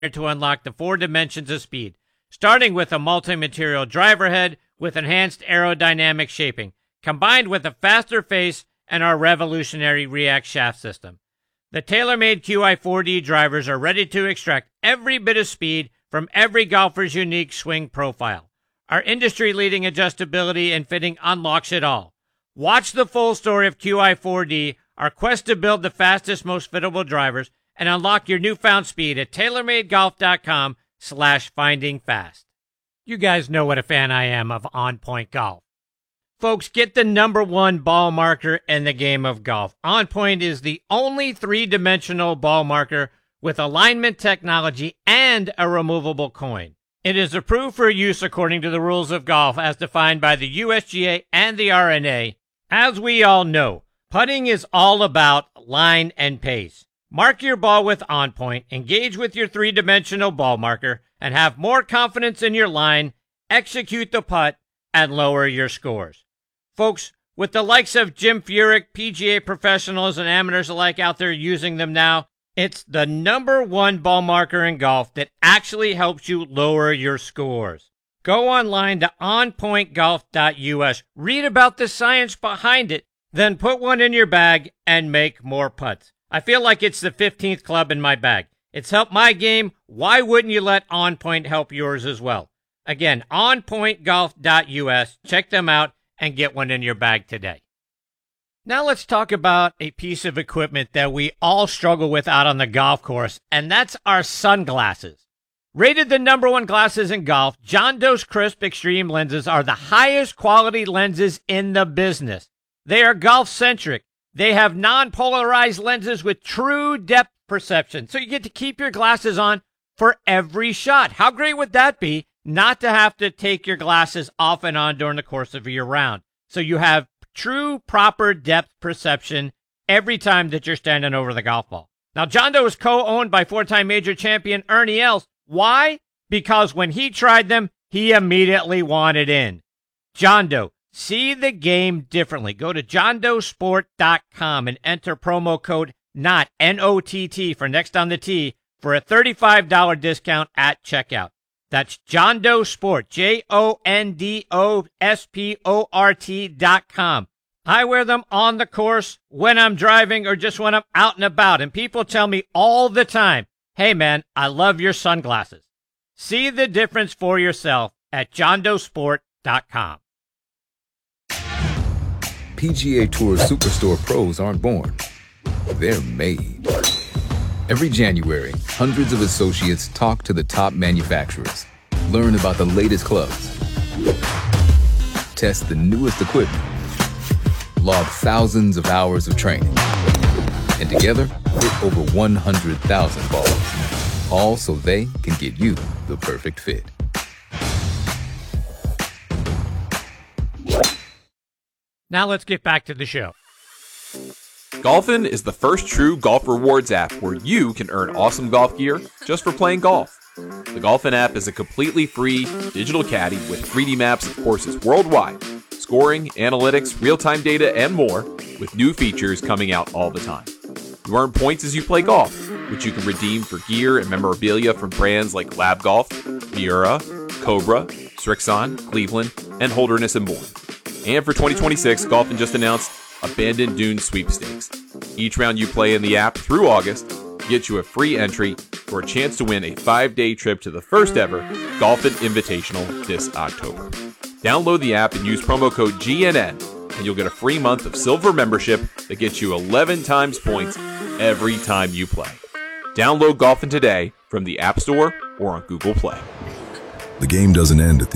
to unlock the 4 dimensions of speed, starting with a multi-material driver head with enhanced aerodynamic shaping, combined with a faster face and our revolutionary React shaft system. The tailor-made QI4D drivers are ready to extract every bit of speed from every golfer's unique swing profile. Our industry-leading adjustability and fitting unlocks it all. Watch the full story of QI4D, our quest to build the fastest, most fittable drivers, and unlock your newfound speed at TaylorMadeGolf.com/findingfast. You guys know what a fan I am of On Point Golf. Folks, get the #1 ball marker in the game of golf. On Point is the only 3-dimensional ball marker with alignment technology and a removable coin. It is approved for use according to the rules of golf as defined by the USGA and the R&A. As we all know, putting is all about line and pace. Mark your ball with On Point, engage with your 3-dimensional ball marker, and have more confidence in your line, execute the putt, and lower your scores. Folks, with the likes of Jim Furyk, PGA professionals and amateurs alike out there using them now, it's the #1 ball marker in golf that actually helps you lower your scores. Go online to onpointgolf.us, read about the science behind it, then put one in your bag and make more putts. I feel like it's the 15th club in my bag. It's helped my game. Why wouldn't you let On Point help yours as well? Again, onpointgolf.us. Check them out and get one in your bag today. Now let's talk about a piece of equipment that we all struggle with out on the golf course, and that's our sunglasses. Rated the #1 glasses in golf, John Doe's Crisp Extreme lenses are the highest quality lenses in the business. They are golf-centric. They have non-polarized lenses with true depth perception, so you get to keep your glasses on for every shot. How great would that be, not to have to take your glasses off and on during the course of your round? So you have true, proper depth perception every time that you're standing over the golf ball. Now, John Doe is co-owned by 4-time major champion Ernie Els. Why? Because when he tried them, he immediately wanted in. John Doe, see the game differently. Go to johndoesport.com and enter promo code NOT, N-O-T-T, for next on the tee for a $35 discount at checkout. That's John Doe Sport, JONDOSPORT.com. I wear them on the course, when I'm driving, or just when I'm out and about. And people tell me all the time, hey man, I love your sunglasses. See the difference for yourself at JohnDoeSport.com. PGA Tour Superstore pros aren't born. They're made. Every January, hundreds of associates talk to the top manufacturers, learn about the latest clubs, test the newest equipment, log thousands of hours of training, and together hit over 100,000 balls, all so they can get you the perfect fit. Now let's get back to the show. Golfin is the first true golf rewards app where you can earn awesome golf gear just for playing golf. The Golfin app is a completely free digital caddy with 3D maps of courses worldwide, scoring, analytics, real-time data, and more, with new features coming out all the time. You earn points as you play golf, which you can redeem for gear and memorabilia from brands like Lab Golf, Miura, Cobra, Strixon, Cleveland, and Holderness and Bourne. And for 2026, Golfin just announced Abandoned Dunes Sweepstakes. Each round you play in the app through August gets you a free entry for a chance to win a 5-day trip to the first ever Golfin Invitational this October. Download the app and use promo code GNN, and you'll get a free month of silver membership that gets you 11 times points every time you play. Download Golfin today from the App Store or on Google Play. The game doesn't end at the